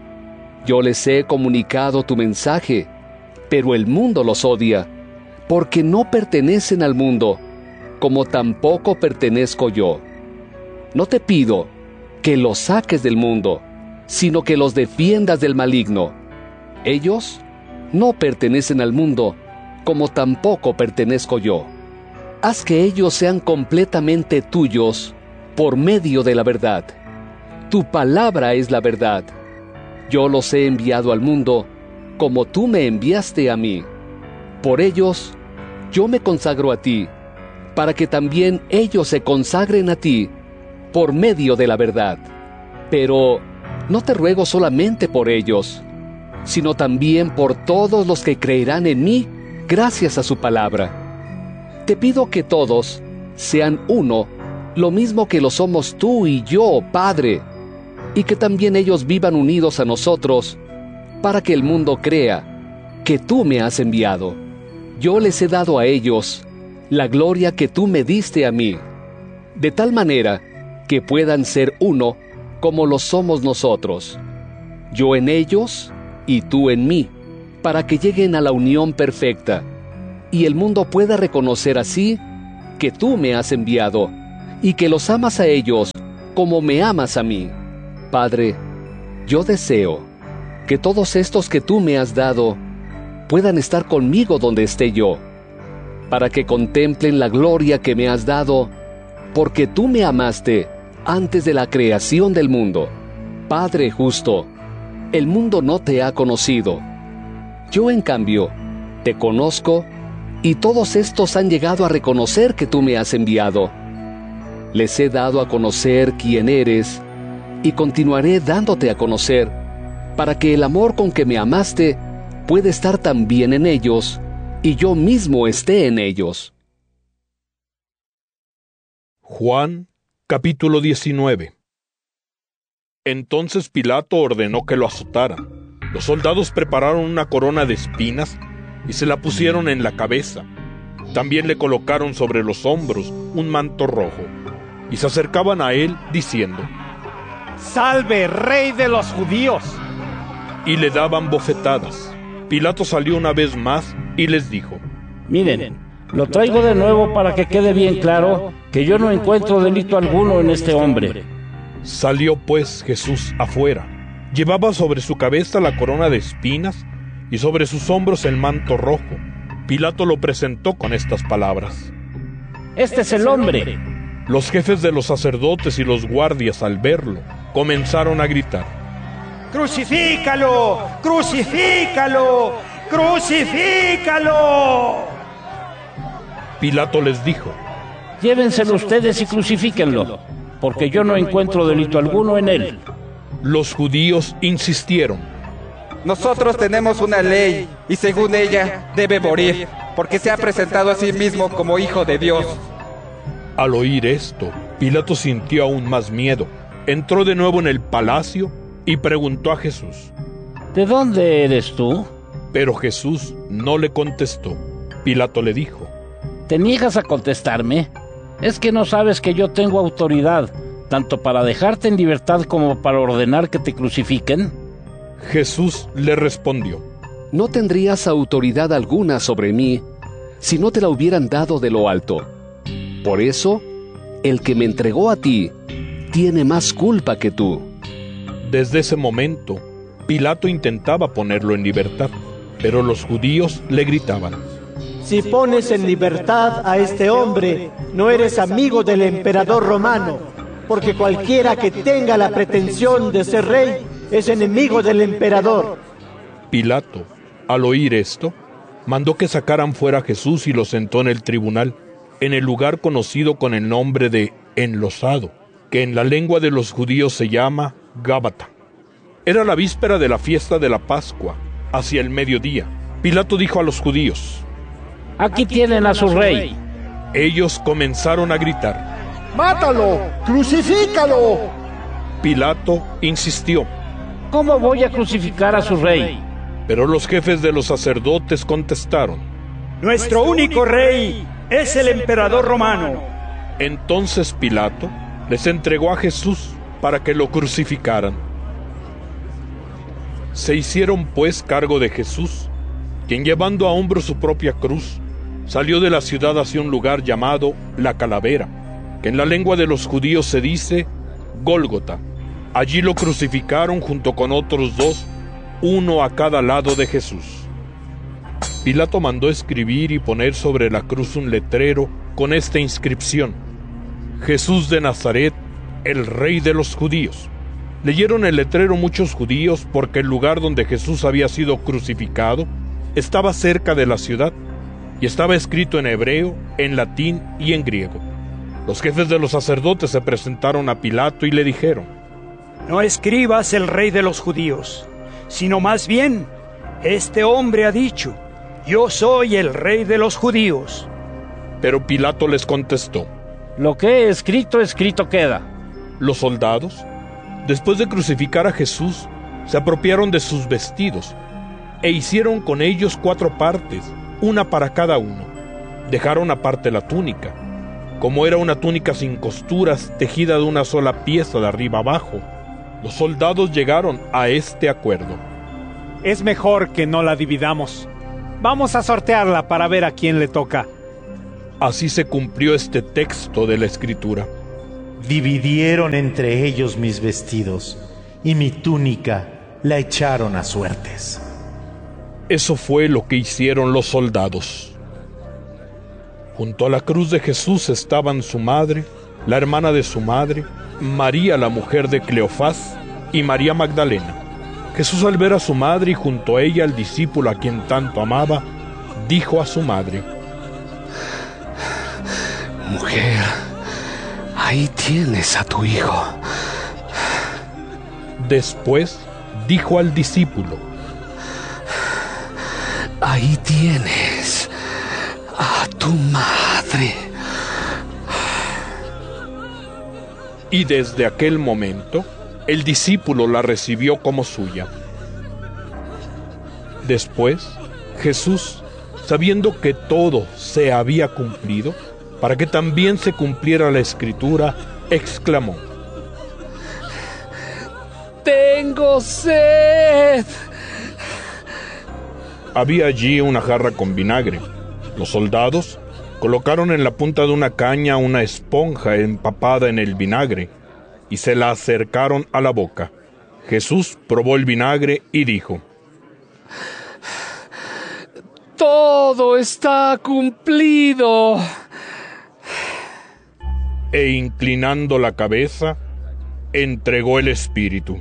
Yo les he comunicado tu mensaje, pero el mundo los odia, porque no pertenecen al mundo, como tampoco pertenezco yo. No te pido que los saques del mundo, sino que los defiendas del maligno. Ellos no pertenecen al mundo, como tampoco pertenezco yo. Haz que ellos sean completamente tuyos por medio de la verdad. Tu palabra es la verdad. Yo los he enviado al mundo, como tú me enviaste a mí. Por ellos, yo me consagro a ti, para que también ellos se consagren a ti, por medio de la verdad. Pero no te ruego solamente por ellos, sino también por todos los que creerán en mí gracias a su palabra. Te pido que todos sean uno, lo mismo que lo somos tú y yo, Padre, y que también ellos vivan unidos a nosotros, para que el mundo crea que tú me has enviado. Yo les he dado a ellos la gloria que tú me diste a mí, de tal manera que puedan ser uno como lo somos nosotros, yo en ellos y tú en mí, para que lleguen a la unión perfecta, y el mundo pueda reconocer así que tú me has enviado, y que los amas a ellos como me amas a mí. Padre, yo deseo que todos estos que tú me has dado puedan estar conmigo donde esté yo, para que contemplen la gloria que me has dado, porque tú me amaste antes de la creación del mundo. Padre justo, el mundo no te ha conocido. Yo, en cambio, te conozco, y todos estos han llegado a reconocer que tú me has enviado. Les he dado a conocer quién eres, y continuaré dándote a conocer, para que el amor con que me amaste pueda estar también en ellos, y yo mismo esté en ellos. Juan, capítulo diecinueve. Entonces Pilato ordenó que lo azotaran. Los soldados prepararon una corona de espinas y se la pusieron en la cabeza. También le colocaron sobre los hombros un manto rojo, y se acercaban a él diciendo: ¡Salve, Rey de los judíos! Y le daban bofetadas. Pilato salió una vez más y les dijo: Miren, lo traigo de nuevo para que quede bien claro que yo no encuentro delito alguno en este hombre. Salió pues Jesús afuera. Llevaba sobre su cabeza la corona de espinas y sobre sus hombros el manto rojo. Pilato lo presentó con estas palabras: ¡Este es el hombre! Los jefes de los sacerdotes y los guardias, al verlo, comenzaron a gritar: ¡Crucifícalo! ¡Crucifícalo! ¡Crucifícalo! Pilato les dijo: Llévenselo ustedes y crucifíquenlo, porque yo no encuentro delito alguno en él. Los judíos insistieron: Nosotros tenemos una ley, y según ella debe morir, porque se ha presentado a sí mismo como hijo de Dios. Al oír esto, Pilato sintió aún más miedo. Entró de nuevo en el palacio y preguntó a Jesús: ¿De dónde eres tú? Pero Jesús no le contestó. Pilato le dijo: ¿Te niegas a contestarme? ¿Es que no sabes que yo tengo autoridad, tanto para dejarte en libertad como para ordenar que te crucifiquen? Jesús le respondió: No tendrías autoridad alguna sobre mí si no te la hubieran dado de lo alto. Por eso, el que me entregó a ti tiene más culpa que tú. Desde ese momento, Pilato intentaba ponerlo en libertad, pero los judíos le gritaban: Si pones en libertad a este hombre, no eres amigo del emperador romano, porque cualquiera que tenga la pretensión de ser rey es enemigo del emperador. Pilato, al oír esto, mandó que sacaran fuera a Jesús y lo sentó en el tribunal, en el lugar conocido con el nombre de Enlosado, que en la lengua de los judíos se llama Gábata. Era la víspera de la fiesta de la Pascua, hacia el mediodía. Pilato dijo a los judíos: Aquí tienen a su rey. Ellos comenzaron a gritar: ¡Mátalo! ¡Crucifícalo! Pilato insistió: ¿Cómo voy a crucificar a su rey? Pero los jefes de los sacerdotes contestaron: Nuestro único rey es el emperador romano. Entonces Pilato les entregó a Jesús para que lo crucificaran. Se hicieron pues cargo de Jesús, quien, llevando a hombro su propia cruz, salió de la ciudad hacia un lugar llamado La Calavera, que en la lengua de los judíos se dice Gólgota. Allí lo crucificaron junto con otros dos, uno a cada lado de Jesús. Pilato mandó escribir y poner sobre la cruz un letrero con esta inscripción: Jesús de Nazaret, el Rey de los judíos. Leyeron el letrero muchos judíos porque el lugar donde Jesús había sido crucificado estaba cerca de la ciudad, y estaba escrito en hebreo, en latín y en griego. Los jefes de los sacerdotes se presentaron a Pilato y le dijeron: No escribas el Rey de los judíos, sino más bien, este hombre ha dicho: Yo soy el Rey de los judíos. Pero Pilato les contestó: Lo que he escrito, escrito queda. Los soldados, después de crucificar a Jesús, se apropiaron de sus vestidos e hicieron con ellos cuatro partes, una para cada uno. Dejaron aparte la túnica, como era una túnica sin costuras, tejida de una sola pieza de arriba abajo. Los soldados llegaron a este acuerdo: Es mejor que no la dividamos. Vamos a sortearla para ver a quién le toca. Así se cumplió este texto de la Escritura. Dividieron entre ellos mis vestidos, y mi túnica la echaron a suertes. Eso fue lo que hicieron los soldados. Junto a la cruz de Jesús estaban su madre, la hermana de su madre, María la mujer de Cleofás y María Magdalena. Jesús, al ver a su madre y junto a ella al discípulo a quien tanto amaba, dijo a su madre: Mujer, ahí tienes a tu hijo. Después dijo al discípulo: Ahí tienes a tu madre. Y desde aquel momento, el discípulo la recibió como suya. Después, Jesús, sabiendo que todo se había cumplido, para que también se cumpliera la Escritura, exclamó: ¡Tengo sed! Había allí una jarra con vinagre. Los soldados colocaron en la punta de una caña una esponja empapada en el vinagre y se la acercaron a la boca. Jesús probó el vinagre y dijo: ¡Todo está cumplido! E inclinando la cabeza, entregó el espíritu.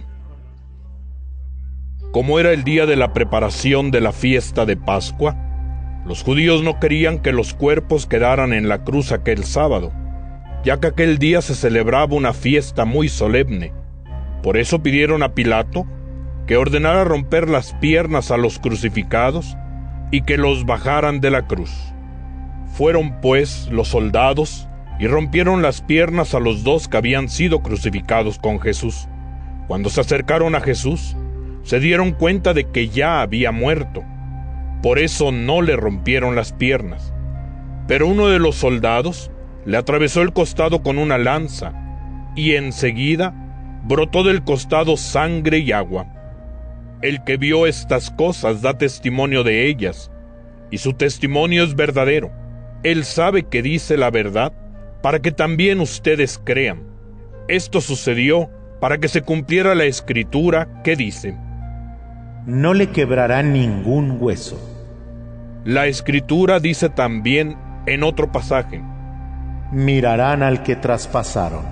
Como era el día de la preparación de la fiesta de Pascua, los judíos no querían que los cuerpos quedaran en la cruz aquel sábado, ya que aquel día se celebraba una fiesta muy solemne. Por eso pidieron a Pilato que ordenara romper las piernas a los crucificados y que los bajaran de la cruz. Fueron pues los soldados y rompieron las piernas a los dos que habían sido crucificados con Jesús. Cuando se acercaron a Jesús, se dieron cuenta de que ya había muerto. Por eso no le rompieron las piernas. Pero uno de los soldados le atravesó el costado con una lanza, y enseguida brotó del costado sangre y agua. El que vio estas cosas da testimonio de ellas, y su testimonio es verdadero. Él sabe que dice la verdad, para que también ustedes crean. Esto sucedió para que se cumpliera la Escritura que dice: No le quebrará ningún hueso. La Escritura dice también en otro pasaje: Mirarán al que traspasaron.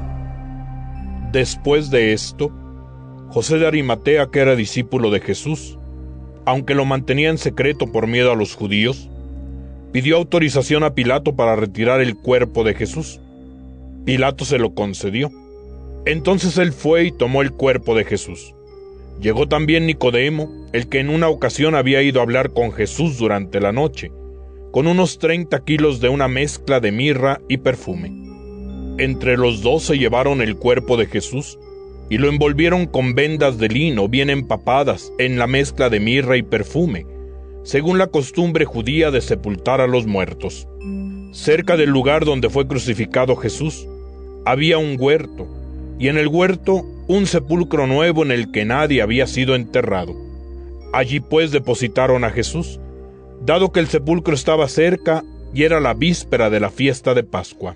Después de esto, José de Arimatea, que era discípulo de Jesús, aunque lo mantenía en secreto por miedo a los judíos, pidió autorización a Pilato para retirar el cuerpo de Jesús. Pilato se lo concedió. Entonces él fue y tomó el cuerpo de Jesús. Llegó también Nicodemo, el que en una ocasión había ido a hablar con Jesús durante la noche, con unos treinta kilos de una mezcla de mirra y perfume. Entre los dos se llevaron el cuerpo de Jesús y lo envolvieron con vendas de lino bien empapadas en la mezcla de mirra y perfume, según la costumbre judía de sepultar a los muertos. Cerca del lugar donde fue crucificado Jesús, había un huerto, y en el huerto un sepulcro nuevo en el que nadie había sido enterrado. Allí pues depositaron a Jesús, dado que el sepulcro estaba cerca y era la víspera de la fiesta de Pascua.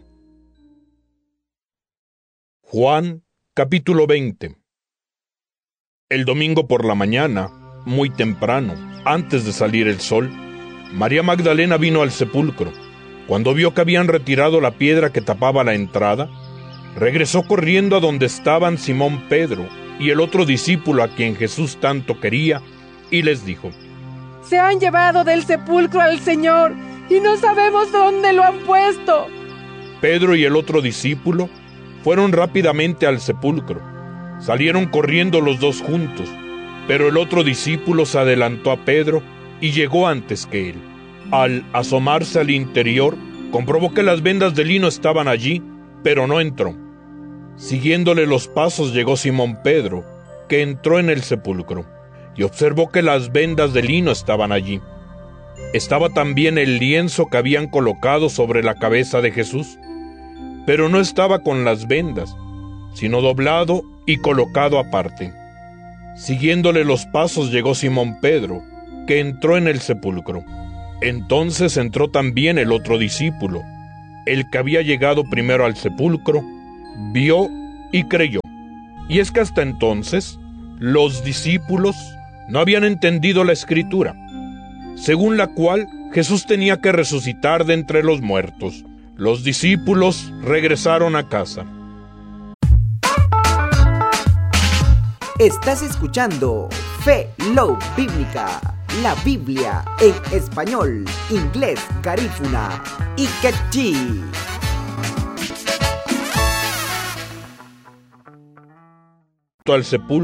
Juan, capítulo veinte. El domingo por la mañana, muy temprano, antes de salir el sol, María Magdalena vino al sepulcro. Cuando vio que habían retirado la piedra que tapaba la entrada, regresó corriendo a donde estaban Simón Pedro y el otro discípulo a quien Jesús tanto quería, y les dijo: Se han llevado del sepulcro al Señor, y no sabemos dónde lo han puesto. Pedro y el otro discípulo fueron rápidamente al sepulcro. Salieron corriendo los dos juntos, pero el otro discípulo se adelantó a Pedro y llegó antes que él. Al asomarse al interior, comprobó que las vendas de lino estaban allí, pero no entró. Siguiéndole los pasos llegó Simón Pedro, que entró en el sepulcro, y observó que las vendas de lino estaban allí. Estaba también el lienzo que habían colocado sobre la cabeza de Jesús, pero no estaba con las vendas, sino doblado y colocado aparte. Siguiéndole los pasos llegó Simón Pedro, que entró en el sepulcro, Entonces entró también el otro discípulo, el que había llegado primero al sepulcro, vio y creyó. Y es que hasta entonces los discípulos no habían entendido la Escritura, según la cual Jesús tenía que resucitar de entre los muertos. Los discípulos regresaron a casa. Estás escuchando Fe Love Bíblica, la Biblia en español, inglés, garífuna y quechí. Al sepulcro